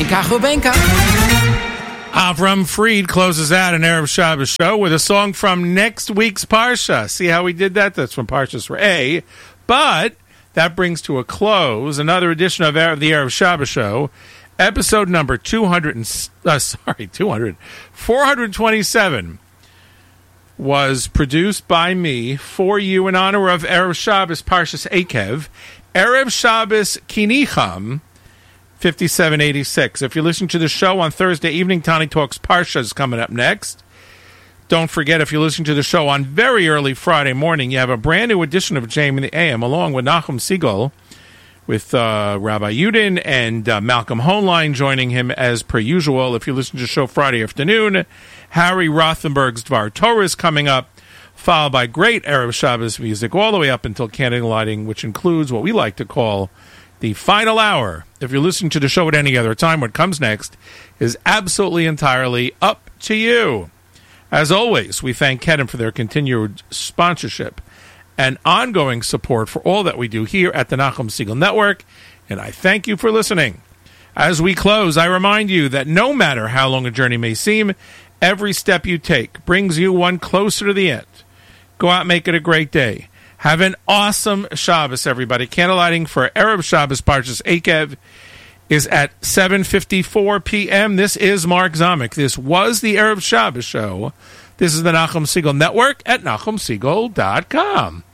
Benka. Avram Fried closes out an Erev Shabbos show with a song from next week's Parsha. See how we did that? That's from Parshas Re'eh. But that brings to a close another edition of the Erev Shabbos show, episode number 427. Was produced by me for you in honor of Erev Shabbos Parshas Eikev, Erev Shabbos Kinicham, 5786. If you listen to the show on Thursday evening, Tani Talks Parsha is coming up next. Don't forget, if you listen to the show on very early Friday morning, you have a brand new edition of JM in the AM, along with Nachum Siegel, with Rabbi Yudin and Malcolm Hoenlein joining him as per usual. If you listen to the show Friday afternoon, Harry Rothenberg's Dvar Torah is coming up, followed by great Erev Shabbos music all the way up until candlelighting, which includes what we like to call the final hour. If you listen to the show at any other time, what comes next is absolutely entirely up to you. As always, we thank Kedem for their continued sponsorship and ongoing support for all that we do here at the Nachum Siegel Network, and I thank you for listening. As we close, I remind you that no matter how long a journey may seem, every step you take brings you one closer to the end. Go out and make it a great day. Have an awesome Shabbos, everybody. Candlelighting for Erev Shabbos Parshas Eikev is at 7:54 p.m. This is Mark Zamek. This was the Erev Shabbos show. This is the Nachum Siegel Network at NachumSiegel.com.